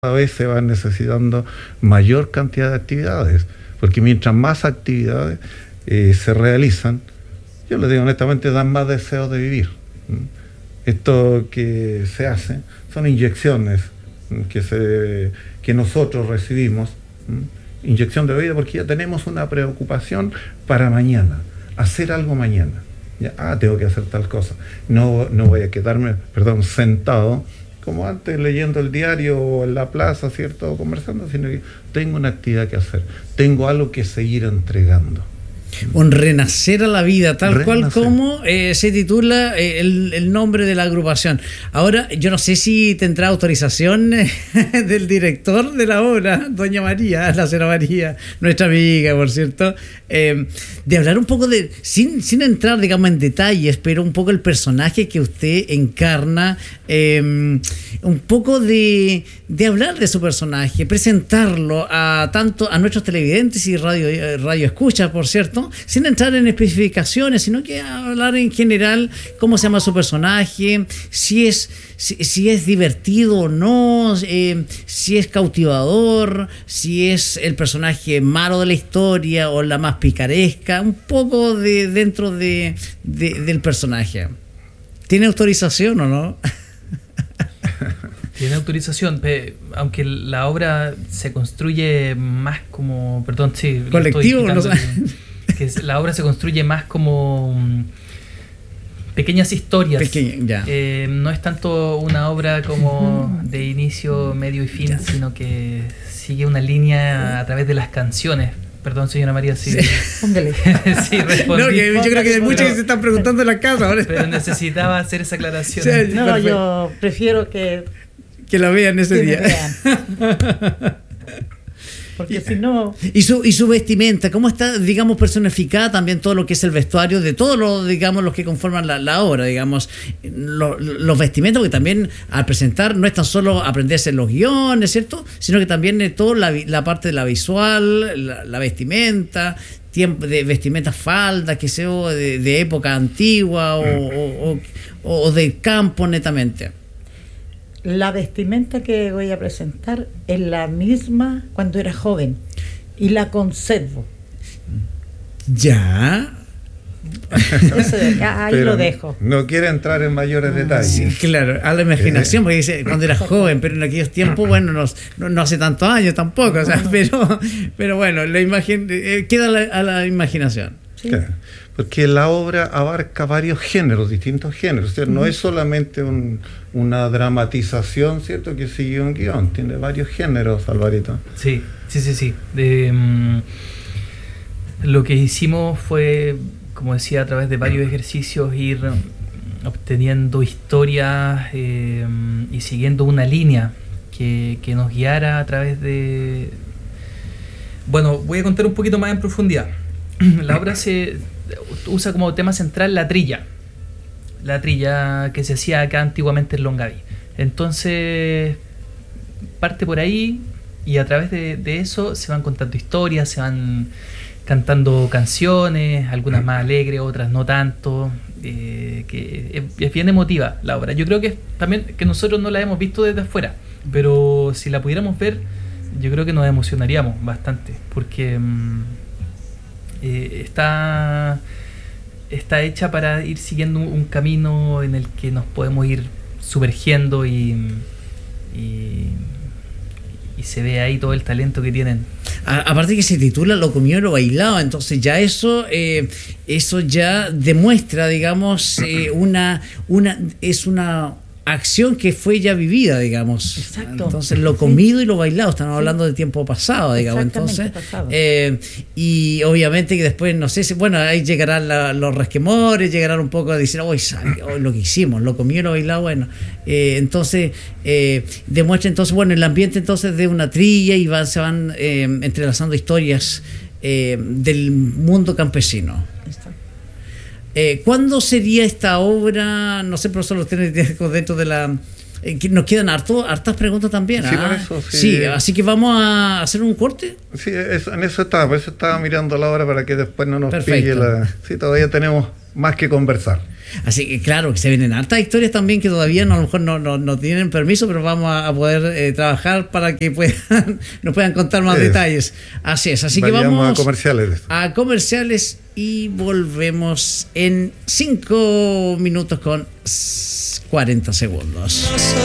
cada vez se va necesitando mayor cantidad de actividades, porque mientras más actividades se realizan, yo les digo honestamente, dan más deseo de vivir. Esto que se hace son inyecciones que nosotros recibimos, inyección de vida, porque ya tenemos una preocupación para mañana, hacer algo mañana. Ya, tengo que hacer tal cosa. No voy a quedarme, sentado como antes leyendo el diario o en la plaza, ¿cierto? O conversando, sino que tengo una actividad que hacer, tengo algo que seguir entregando. Un renacer a la vida, tal cual como se titula el nombre de la agrupación. Ahora, yo no sé si tendrá autorización del director de la obra, doña María, la señora María, nuestra amiga, por cierto, de hablar un poco de, sin entrar, digamos, en detalles, pero un poco el personaje que usted encarna, un poco de hablar de su personaje, presentarlo tanto a nuestros televidentes y radio escucha, por cierto, sin entrar en especificaciones, sino que hablar en general cómo se llama su personaje, si es divertido o no, si es cautivador, si es el personaje malo de la historia o la más picaresca, un poco dentro del personaje. ¿Tiene autorización o no? Tiene autorización, aunque la obra se construye más como, colectivo, no sé. Que la obra se construye más como pequeñas historias. No es tanto una obra como de inicio, medio y fin, sino que sigue una línea a través de las canciones. Perdón, señora María, sí. Póngale. Sí, respondí. No, que yo creo que hay muchos que se están preguntando en la casa ahora. Pero necesitaba hacer esa aclaración. Sí, no, perfecto. Yo prefiero que la vean ese día. Porque si no... Y su vestimenta, ¿cómo está, digamos, personificada también todo lo que es el vestuario de todos los, digamos, los que conforman la obra, digamos, los vestimentas, porque también al presentar no es tan solo aprenderse los guiones, ¿cierto? Sino que también toda la parte de la visual, la vestimenta, tiempo de vestimenta, falda, que sea de época antigua o de campo netamente. La vestimenta que voy a presentar es la misma cuando era joven y la conservo. Ya. Eso ahí lo dejo. No quiere entrar en mayores detalles. Sí, claro, a la imaginación, porque dice cuando era joven, pero en aquellos tiempos, bueno, no hace tantos años tampoco, o sea, pero bueno, la imagen queda a la imaginación. Sí. Claro, porque la obra abarca varios géneros, distintos géneros, ¿cierto? No es solamente una dramatización, ¿cierto? Que sigue un guión, tiene varios géneros, Alvarito. Sí. Lo que hicimos fue, como decía, a través de varios ejercicios ir obteniendo historias y siguiendo una línea que nos guiara a través de... Bueno, voy a contar un poquito más en profundidad. La obra se usa como tema central la trilla que se hacía acá antiguamente en Longaví. Entonces parte por ahí y a través de eso se van contando historias, se van cantando canciones, algunas más alegres, otras no tanto, que es bien emotiva la obra. Yo creo que también que nosotros no la hemos visto desde afuera, pero si la pudiéramos ver, yo creo que nos emocionaríamos bastante, porque está hecha para ir siguiendo un camino en el que nos podemos ir sumergiendo y se ve ahí todo el talento que tienen. Aparte que se titula Lo comió y lo bailaba, entonces ya eso ya demuestra, digamos, una acción que fue ya vivida, digamos. Exacto. Entonces lo comido y lo bailado, estamos hablando de tiempo pasado, digamos. Entonces pasado. Y obviamente que después, no sé si, bueno, ahí llegarán los resquemores, llegarán un poco a decir, hoy lo que hicimos, lo comido y lo bailado, bueno. Entonces demuestra entonces, bueno, el ambiente entonces de una trilla y se van entrelazando historias del mundo campesino. Exacto. ¿Cuándo sería esta obra? No sé, profesor, lo tiene dentro de Nos quedan hartas preguntas también. Sí, por eso, sí, así que vamos a hacer un corte. Sí, en eso estaba, por eso estaba mirando la hora para que después no nos pille Sí, todavía tenemos más que conversar. Así que claro, que se vienen hartas historias también que todavía a lo mejor no tienen permiso, pero vamos a poder trabajar para que nos puedan contar más detalles. Así es, así que vamos a comerciales y volvemos en 5 minutos con 40 segundos.